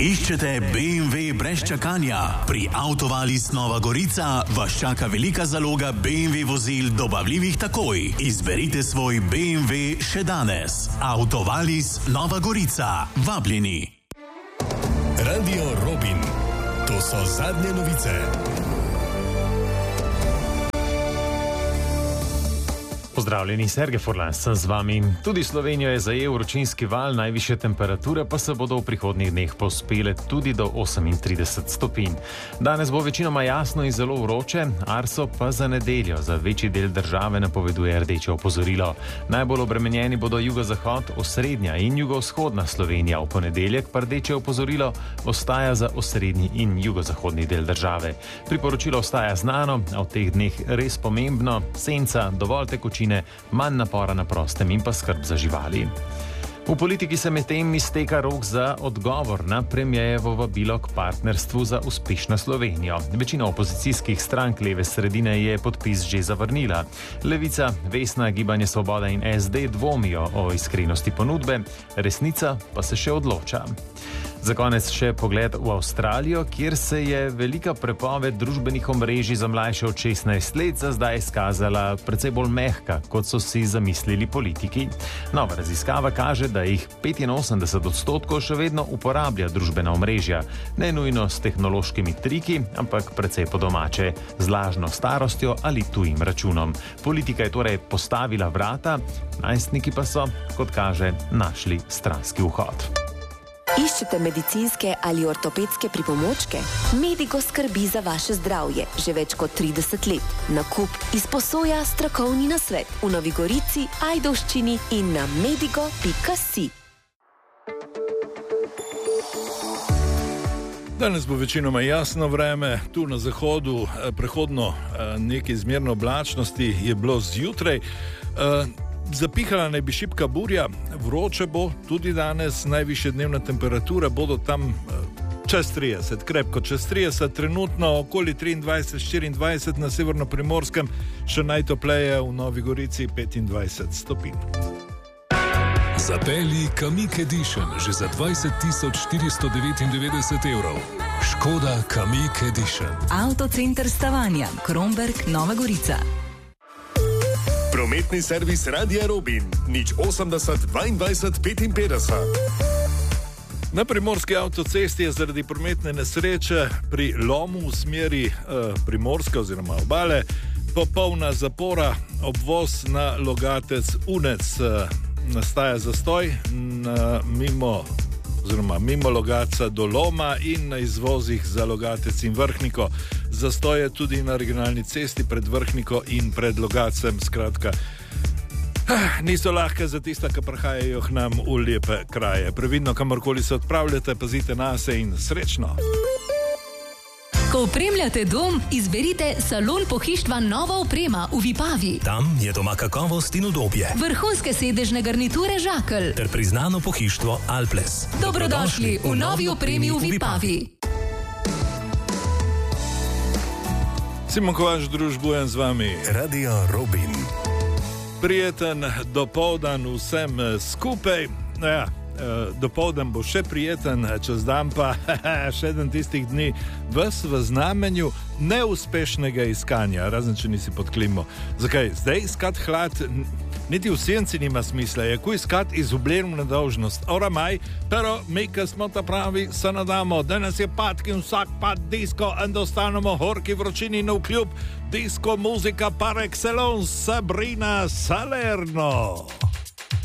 Iščete BMW brez čakanja? Pri Autovalis Nova Gorica vas čaka velika zaloga BMW vozil dobavljivih takoj. Izberite svoj BMW še danes. Autovalis Nova Gorica. Vabljeni. Radio Robin. To so zadnje novice. Pozdravljeni, Sergej Furlan sem z vami. Tudi Slovenijo je zajel vročinski val, najvišje temperature pa se bodo v prihodnjih dneh povzpele tudi do 38 stopinj. Danes bo večinoma jasno in zelo vroče, Arso pa za nedeljo za večji del države napoveduje rdeče opozorilo. Najbolj obremenjeni bodo jugozahod, osrednja in jugovzhodna Slovenija. V ponedeljek pa rdeče opozorilo ostaja za osrednji in jugozahodni del države. Priporočilo ostaja znano, a v teh dneh res pomembno: senca, dovolj tekočine, manj napora na prostem in pa skrb za živali. V politiki se medtem izteka rok za odgovor na premierjevo vabilo k partnerstvu za uspešno Slovenijo. Večina opozicijskih strank leve sredine je podpis že zavrnila. Levica, Vesna, Gibanje Svoboda in SD dvomijo o iskrenosti ponudbe, Resnica pa se še odloča. Za konec še pogled v Avstralijo, kjer se je velika prepoved družbenih omrežij za mlajše od 16 let za zdaj izkazala precej bolj mehka, kot so si zamislili politiki. Nova raziskava kaže, da jih 85% še vedno uporablja družbena omrežja. Ne nujno s tehnološkimi triki, ampak precej po domače, z lažno starostjo ali tujim računom. Politika je torej postavila vrata, najstniki pa so, kot kaže, našli stranski vhod. Iščete medicinske ali ortopedske pripomočke? Medigo skrbi za vaše zdravje že več kot 30 let. Nakup, izposoja, strokovni nasvet v Novi Gorici, Ajdovščini in na medigo.si. Danes bo večinoma jasno vreme, tu na zahodu prehodno nekaj zmerno oblačnosti je bilo zjutraj. Zapihala naj bi šibka burja, vroče bo tudi danes, najvišje dnevna temperatura bodo tam čez 30, krepko čez 30, trenutno okoli 23-24 na severno-primorskem, še najtopleje v Novi Gorici 25 stopinj. Zapelji Kamiq Edition že za 20.499 evrov. Škoda Kamiq Edition. Avtocenter Stavanja, Kromberk, Nova Gorica. Prometni servis Radia Robin, 080 22 55. Na primorski avtocesti je zaradi prometne nesreče pri lomu v smeri Primorske oziroma obale popolna zapora, obvoz na Logatec Unec. Nastaja zastoj mimo Logatca do Loma in na izvozih za Logatec in Vrhniko. Zastoj je tudi na regionalni cesti pred Vrhniko in pred Logatcem. Skratka, niso lahke za tista, ki prihajajo k nam v lepe kraje. Previdno, kamorkoli se odpravljate, pazite nase in srečno. Ko opremljate dom, izberite Salon pohištva Nova oprema v Vipavi. Tam je doma kakovost in udobje. Vrhunske sedežne garniture Žakelj ter priznano pohištvo Alples. Dobrodošli v novi opremi v Vipavi. Simon Kovač družbujem z vami. Radio Robin. Prijeten dopoldan vsem skupaj. Dopoldan bo še prijeten, čez dan pa še eden tistih dni ves v znamenju neuspešnega iskanja, razen če nisi pod klimo. Zakaj? Zdaj iskat hlad niti v senci nima smisla, je ko iskat izgubljeno nedolžnost. Ora maj, pero mi, ki smo ta pravi, se nadamo, danes je patki in vsak pat disko in dostanemo horki vročini na vkljub. Disko muzika par excellence, Sabrina Salerno.